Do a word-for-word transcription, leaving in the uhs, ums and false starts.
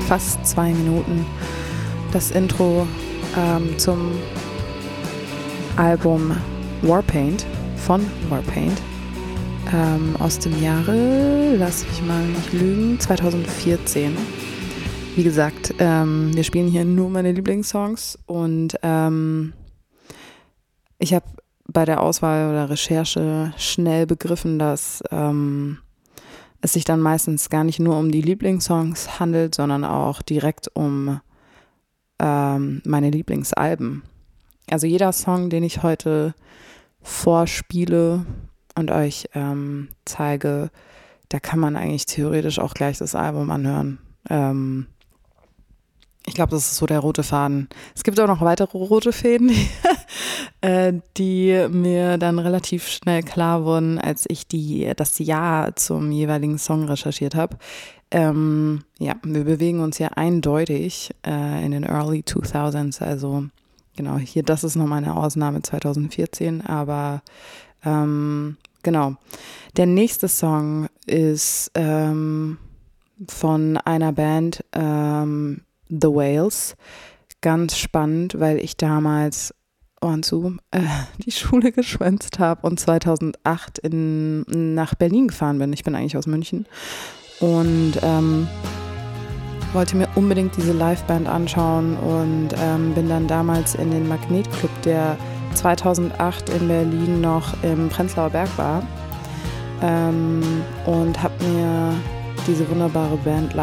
fast zwei Minuten. Das Intro ähm, zum Album Warpaint von Warpaint ähm, aus dem Jahre, lass mich mal nicht lügen, zwanzig vierzehn. Wie gesagt, ähm, wir spielen hier nur meine Lieblingssongs und ähm, ich habe bei der Auswahl oder Recherche schnell begriffen, dass ähm, es sich dann meistens gar nicht nur um die Lieblingssongs handelt, sondern auch direkt um ähm, meine Lieblingsalben. Also jeder Song, den ich heute vorspiele und euch ähm, zeige, da kann man eigentlich theoretisch auch gleich das Album anhören. Ähm, ich glaube, das ist so der rote Faden. Es gibt auch noch weitere rote Fäden, die, äh, die mir dann relativ schnell klar wurden, als ich die, das Jahr zum jeweiligen Song recherchiert habe. Ähm, ja, wir bewegen uns ja eindeutig äh, in den Early zweitausends, also genau, hier, das ist nochmal eine Ausnahme zwanzig vierzehn, aber ähm, genau. Der nächste Song ist ähm, von einer Band, ähm, The Whales. Ganz spannend, weil ich damals, Ohren zu, äh, die Schule geschwänzt habe und zweitausendacht in, nach Berlin gefahren bin. Ich bin eigentlich aus München und ähm, wollte mir unbedingt diese Liveband anschauen und ähm, bin dann damals in den Magnetclub, der zweitausendacht in Berlin noch im Prenzlauer Berg war, ähm, und habe mir diese wunderbare Band